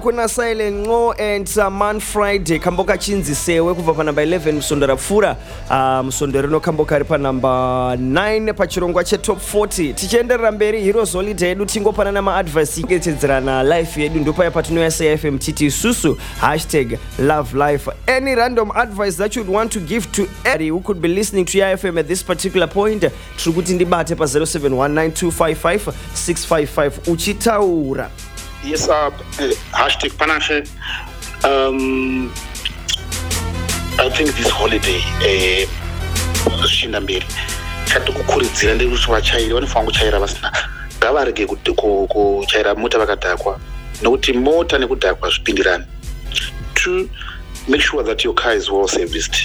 kuna Silent Ngo and Man Friday kamboka chinzisewe kubva pa number 11 musondera fura musondero no kamboka ri pa number 9 pa chirongwa che top 40 tichienderera mberi Heroes Holiday yedu tingopana na advice ikechedzerana life yedu ndo paya patinoya FM titi susu #LoveLife. Any random advice that you would want to give to everybody who could be listening to FM at this particular point tiri kuti ndibate pa 0719255655 uchitaura. Yes, #Panache. I think this holiday, Shindambiri, Chatukurizira, and the Rushwachairi, one from Chaira Vasna, Gavarge to Chaira Mutavakataqua, no Timota and Kutakwa, Spindiran. To make sure that your car is well serviced.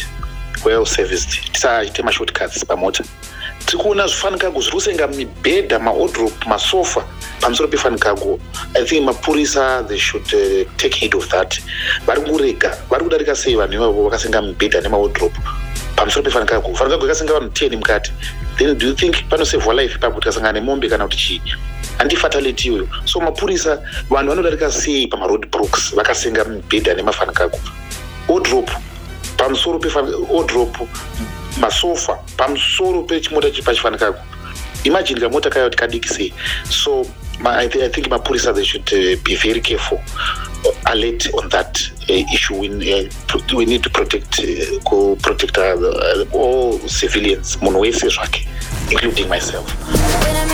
Tema shortcuts by motor. Tikuna Fankago, Rusenga, mi bed, my wardrobe, my sofa. I think Mapurisa, they should take heed of that. Barugurika say when you are working on bed and wardrobe. Pamsropi Fankago, Fankago doesn't go on 10 cat. Then do you think Panosave for life, Paputasanga and Mombi cannot chi? And the fatality. So Mapurisa, one other say Pamarod Brooks, Vakasinga bed and Mafankago. Wardrobe, Pamsoropi wardrobe, Masofa, Pamsoro page motor Fankago. Imagine the motor car say. So I think Mapurisa they should be very careful, alert on that issue. We need to protect all civilians, including myself.